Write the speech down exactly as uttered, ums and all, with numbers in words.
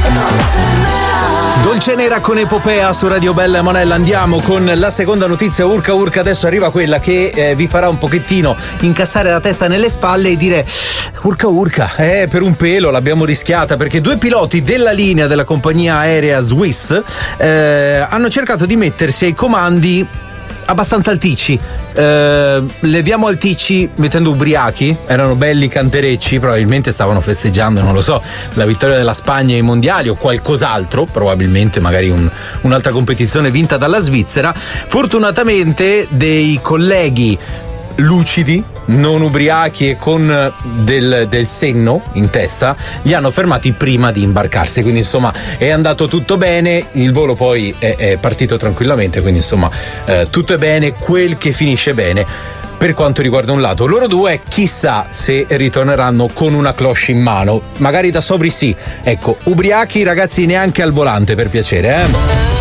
Dolce Nera con Epopea su Radio Bella e Monella. Andiamo con la seconda notizia. Urca urca, adesso arriva quella che eh, vi farà un pochettino incassare la testa nelle spalle e dire urca urca, eh, per un pelo l'abbiamo rischiata, perché due piloti della linea della compagnia aerea Swiss eh, hanno cercato di mettersi ai comandi abbastanza alticci. Eh, leviamo alticci mettendo ubriachi, erano belli canterecci, probabilmente stavano festeggiando, non lo so, la vittoria della Spagna ai mondiali o qualcos'altro, probabilmente magari un, un'altra competizione vinta dalla Svizzera. Fortunatamente dei colleghi lucidi, non ubriachi e con del, del senno in testa li hanno fermati prima di imbarcarsi, quindi insomma è andato tutto bene, il volo poi è, è partito tranquillamente, quindi insomma eh, tutto è bene quel che finisce bene per quanto riguarda un lato. Loro due chissà se ritorneranno con una cloche in mano, magari da sobri sì, ecco, ubriachi ragazzi neanche al volante per piacere, eh